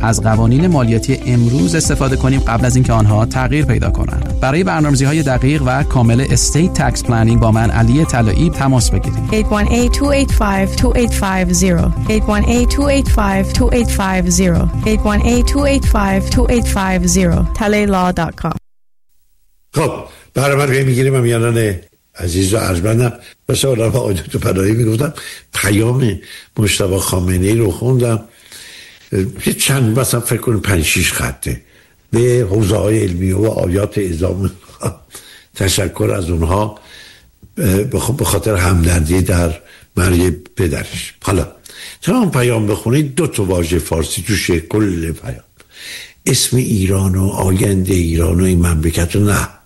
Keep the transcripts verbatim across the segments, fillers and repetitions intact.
از قوانین مالیاتی امروز استفاده کنیم قبل از اینکه آنها تغییر پیدا کنند. برای برنامه‌ریزی‌های دقیق و کامل استیت تکس پلنینگ با من علی طلایی تماس بگیرید. هشت یک هشت دو هشت پنج دو هشت پنج صفر هشت یک هشت دو هشت پنج دو هشت پنج صفر هشت یک هشت دو هشت پنج دو هشت پنج صفر تلی لا دات کام. خب برنامه رو میگیریم. امیانان عزیز و ارجمندم مثل آدم عادت و پناهی میگفتم پیام مجتبی خامنه‌ای رو خوندم، یه چند مثلا فکر کنیم پنج شیش خطه به حوزه های علمی و آیات اعزام تشکر از اونها به خاطر همدردی در مرگ پدرش. حالا تمام پیام بخونید دو تا واژه فارسی توشه کل پیام، اسم ایران و آینده ایران و این مملکت و نه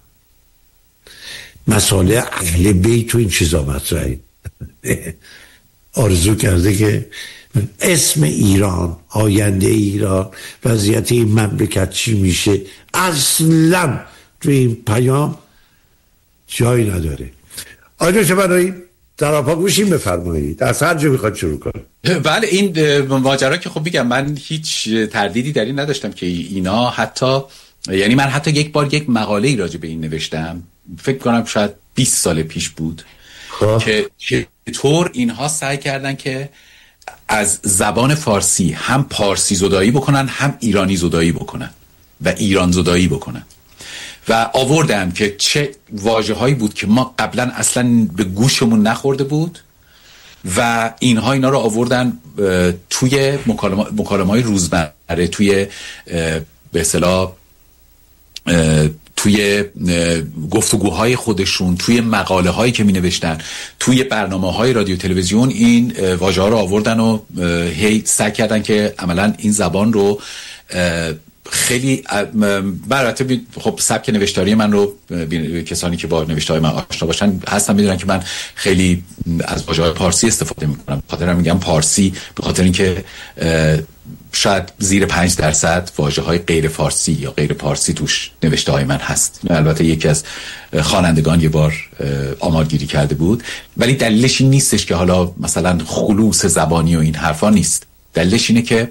مسائل اهل بیت و این چیزا مطرحه. آرزو کرده که اسم ایران، آینده ایران، وضعیت این مملکت چی میشه اصلا تو این پیام جایی نداره. آیا چه برای در آپا گوشیم بفرمایید از هر جا میخواد شروع کنه. بله این ماجرا که خب بگم من هیچ تردیدی در این نداشتم که اینا حتی یعنی من حتی یک بار یک مقاله ای راجع به این نوشتم، فکر کنم شاید بیست سال پیش بود خواه. که چطور اینها سعی کردن که از زبان فارسی هم پارسی زدایی بکنن هم ایرانی زدایی بکنن و ایران زدایی بکنن و آوردم که چه واژه‌هایی بود که ما قبلا اصلا به گوشمون نخورده بود و اینها اینا رو آوردن توی مکالمه مکالمه‌های روزمره، توی به اصطلاح توی گفتگوهای خودشون، توی مقاله هایی که می نوشتن، توی برنامه های رادیو تلویزیون این واژه ها رو آوردن و هی سعی کردن که عملا این زبان رو خیلی برای خب سبک نوشتاری من رو کسانی که با نوشته‌های من آشنا باشن هستن میدونن که من خیلی از واژه‌های پارسی استفاده میکنم. به خاطر همین میگم پارسی، به خاطر اینکه شاید زیر پنج درصد واژه‌های غیر فارسی یا غیر پارسی توش نوشته‌های من هست. البته یکی از خوانندگان یه بار آمارگیری کرده بود، ولی دلیلش این نیستش که حالا مثلا خلوص زبانی و این حرفا نیست. دلیلش اینه که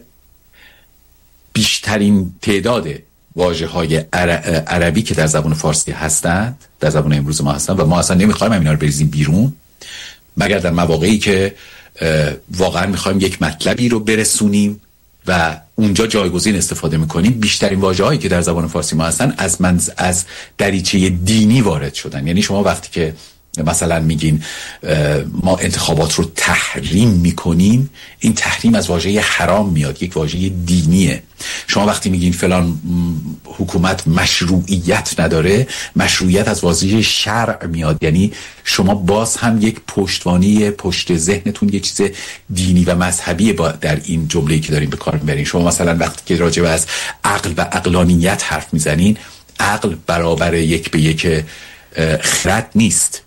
بیشترین تعداد واژه‌های عربی که در زبان فارسی هستند در زبان امروز ما هستند و ما اصلا نمی‌خوایم اینا رو بریزیم بیرون مگر در مواقعی که واقعا می‌خوایم یک مطلبی رو برسونیم و اونجا جایگزین استفاده میکنیم. بیشترین واژه‌هایی که در زبان فارسی ما هستن از منز از دریچه دینی وارد شدن. یعنی شما وقتی که مثلا میگین ما انتخابات رو تحریم میکنیم، این تحریم از واژه حرام میاد، یک واژه دینیه. شما وقتی میگین فلان حکومت مشروعیت نداره، مشروعیت از واژه شرع میاد. یعنی شما باز هم یک پشتوانی پشت ذهنتون یک چیز دینی و مذهبی با در این جمله‌ای که دارین به کار میبرین. شما مثلا وقتی که راجع به از عقل و عقلانیت حرف میزنین، عقل برابر یک به یک خرد نیست.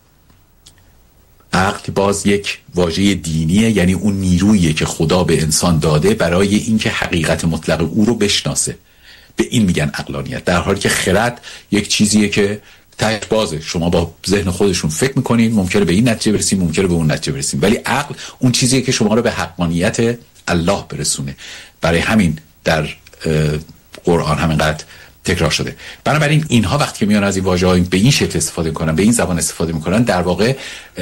عقل باز یک واژه دینیه، یعنی اون نیرویی که خدا به انسان داده برای اینکه حقیقت مطلق او رو بشناسه. به این میگن عقلانیت. در حالی که خرد یک چیزیه که ته بازه، شما با ذهن خودشون فکر میکنین، ممکنه به این نتیجه برسیم، ممکنه به اون نتیجه برسیم، ولی عقل اون چیزیه که شما رو به حقانیت الله برسونه. برای همین در قرآن همینقدر تکرار شده. بنابراین اینها وقتی که میان از این واژه‌ها به این شکل استفاده میکنن، به این زبان استفاده میکنن، در واقع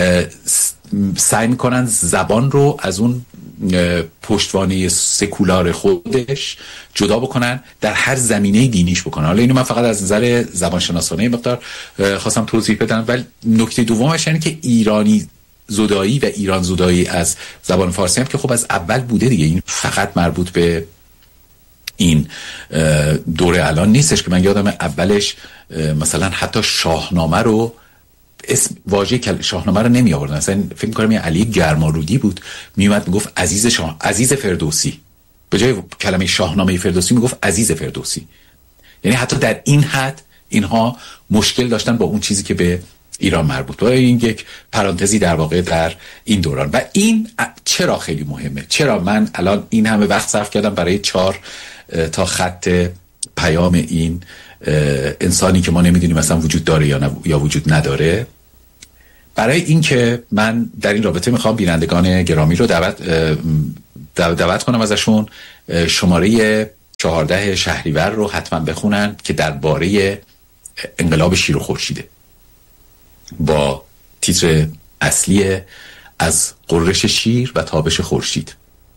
سعی میکنن زبان رو از اون پشتوانه سکولار خودش جدا بکنن، در هر زمینه دینیش بکنن. حالا اینو من فقط از نظر زبان شناسانه مقدار خواستم توضیح بدم. ولی نکته دومش اینه که ایرانی زدایی و ایران زدایی از زبان فارسی هم که خب از اول بوده دیگه، این فقط مربوط به این دوره الان نیستش. که من یادم اولش مثلا حتی شاهنامه رو اسم واژه شاهنامه رو نمی آوردن. مثلا فکر می‌کنم یه علی گرمارودی بود میومد میگفت عزیز شاه، عزیز فردوسی، به جای کلمه شاهنامه فردوسی میگفت عزیز فردوسی. یعنی حتی در این حد اینها مشکل داشتن با اون چیزی که به ایران مربوط بود. این یک پرانتزی در واقع در این دوران. و این چرا خیلی مهمه؟ چرا من الان این همه وقت صرف کردم برای چهار تا خط پیام این انسانی که ما نمیدونیم مثلا وجود داره یا نه یا وجود نداره؟ برای این که من در این رابطه میخوام بینندگان گرامی رو دعوت دعوت کنم ازشون شماره چهارده شهریور رو حتما بخونن که درباره انقلاب شیر و خورشیده با تیتر اصلی از غرش شیر و تابش خورشید.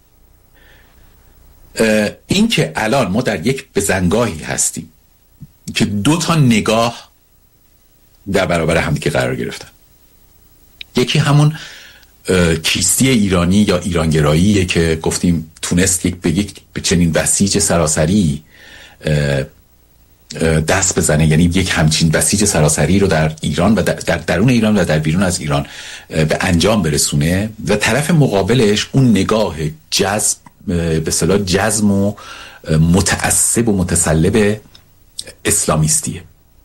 این که الان ما در یک بزنگاهی هستیم که دو تا نگاه در برابر همدیگه قرار گرفتن. یکی همون کیستی ایرانی یا ایرانگراییه که گفتیم تونست یک به یک به چنین بسیج سراسری دست بزنه، یعنی یک همچین بسیج سراسری رو در ایران و در درون ایران و در بیرون از ایران به انجام برسونه و طرف مقابلش اون نگاه جذب به اصطلاح جزم و متعصب و متسلب اسلامیستیه.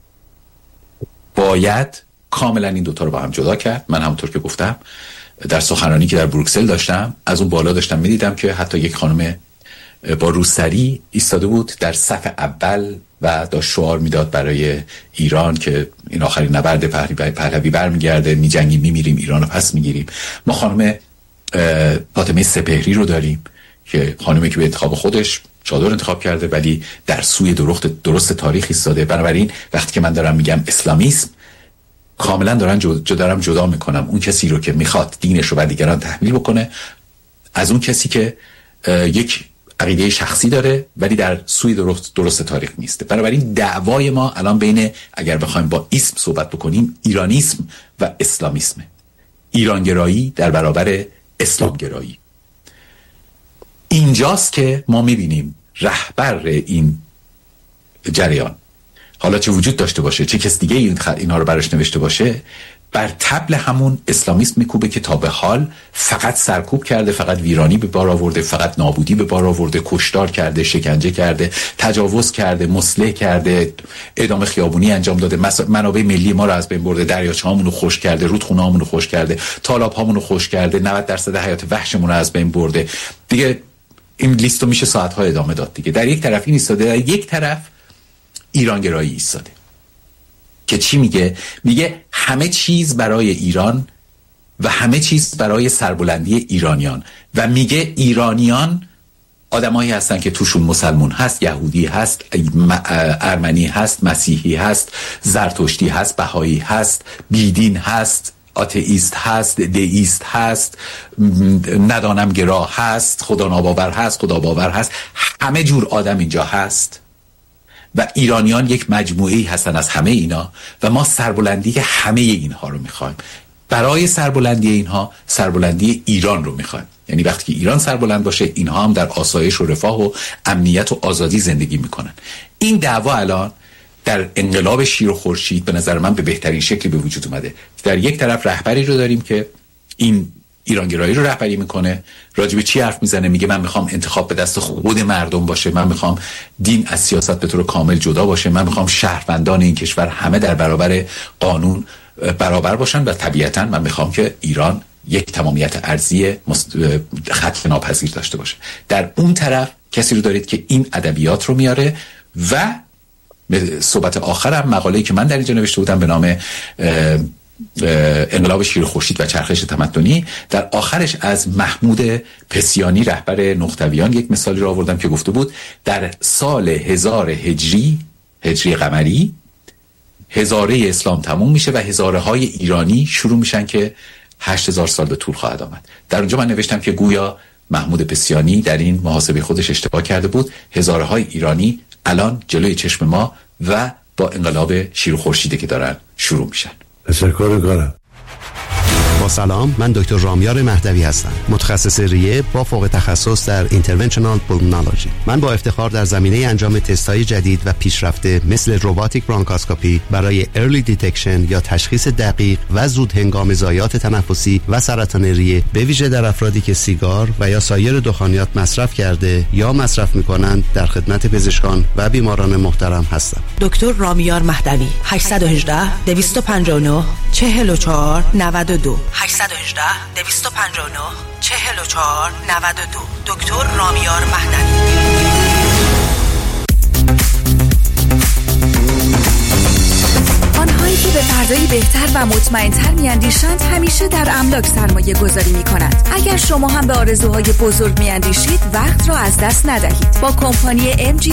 باید کاملا این دوتا رو با هم جدا کرد. من همونطور که گفتم در سخنرانی که در بروکسل داشتم از اون بالا داشتم میدیدم که حتی یک خانم با روسری ایستاده بود در صف اول و داشت شعار میداد برای ایران که این آخرین نبرد پهلوی برمیگرده، میجنگیم میمیریم، ایران رو پس میگیریم. ما خانم فاطمه سپهری رو داریم که خانمی که به انتخاب خودش چادر انتخاب کرده ولی در سوی درست درست تاریخ ایستاده. بنابراین وقتی که من دارم میگم اسلامیسم، کاملا دارم جدا دارم جدا میکنم اون کسی رو که میخواد دینش رو بر دیگران تحمیل بکنه از اون کسی که یک عقیده شخصی داره ولی در سوی درست درست تاریخ نیسته. بنابراین دعوای ما الان بین، اگر بخوایم با اسم صحبت بکنیم، ایرانیسم و اسلامیسم. ایرانگرایی در برابر اسلامگرایی. اینجاست که ما میبینیم رهبر این جریان، حالا چه وجود داشته باشه چه کس دیگه این خ... اینها رو براش نوشته باشه، بر طبل همون اسلامیسم میکوبه که تا به حال فقط سرکوب کرده، فقط ویرانی به بار آورده، فقط نابودی به بار آورده، کشتار کرده، شکنجه کرده، تجاوز کرده، مسلح کرده، اعدام خیابونی انجام داده، مس... منابع ملی ما رو از بین برده، دریاچه‌هامون رو خشک کرده، رودخونه‌هامون رو خشک کرده، تالاب‌هامون رو خشک کرده، نود درصد حیات وحشمون رو از بین برده. دیگه این لیستو میشه ساعت‌ها ادامه داد دیگه. در یک طرف این ایستاده، در یک طرف ایرانگرایی ایستاده که چی میگه؟ میگه همه چیز برای ایران و همه چیز برای سربلندی ایرانیان و میگه ایرانیان آدمایی هستن که توشون مسلمون هست، یهودی هست، ارمنی هست، مسیحی هست، زرتشتی هست، بهایی هست، بیدین هست، آتئیست هست، دئیست هست، ندانم گرا هست، خدا ناباور هست، خدا باور هست، همه جور آدم اینجا هست و ایرانیان یک مجموعه‌ای هستن از همه اینا و ما سربلندی همه اینها رو میخوایم. برای سربلندی اینها سربلندی ایران رو میخوایم. یعنی وقتی که ایران سربلند باشه اینها هم در آسایش و رفاه و امنیت و آزادی زندگی میکنن. این دعوا الان در انقلاب شیر و خورشید به نظر من به بهترین شکلی به وجود اومده. در یک طرف رهبری رو داریم که این ایرانگرایی رو رهبری میکنه، راجب چی حرف میزنه؟ میگه من میخوام انتخاب به دست خود مردم باشه، من میخوام دین از سیاست به طور کامل جدا باشه، من میخوام شهروندان این کشور همه در برابر قانون برابر باشن و طبیعتاً من میخوام که ایران یک تمامیت ارضی خط ناپذیر داشته باشه. در اون طرف کسی رو دارید که این ادبیات رو میاره و صحبت آخرم مقاله‌ای که من در اینجا نوشته بودم به نام انقلاب شیر و خورشید و چرخش تمدنی، در آخرش از محمود پسیانی رهبر نقطویان یک مثالی رو آوردم که گفته بود در سال هزار هجری هجری قمری هزاره اسلام تموم میشه و هزاره های ایرانی شروع میشن که هشت هزار سال به طول خواهد آمد. در اونجا من نوشتم که گویا محمود پسیانی در این محاسبه خودش اشتباه کرده بود. هزاره های ایرانی الان جلوی چشم ما و با انقلاب شیر و خورشیده که دارن شروع میشن. تشکر کارم. با سلام، من دکتر رامیار مهدوی هستم، متخصص ریه با فوق تخصص در اینترونشنال پولمونولوژی. من با افتخار در زمینه انجام تست‌های جدید و پیشرفته مثل روباتیک برانکاسکوپی برای ارلی دیتکشن یا تشخیص دقیق و زود هنگام ضایعات تنفسی و سرطان ریه، به ویژه در افرادی که سیگار و یا سایر دخانیات مصرف کرده یا مصرف می‌کنند، در خدمت پزشکان و بیماران محترم هستم. دکتر رامیار مهدوی، هشت یک هشت دویست و پنجاه و نه چهل و چهار نود و دو هشت یک هشت دویست و پنجاه و نه چهل و چهار نود و دو. دکتر رامیار مهدوی. آنهایی که به فردایی بهتر و مطمئن‌تر می‌اندیشند همیشه در املاک سرمایه گذاری می‌کنند. اگر شما هم به آرزوهای بزرگ می‌اندیشید، وقت را از دست ندهید. با کمپانی ام جی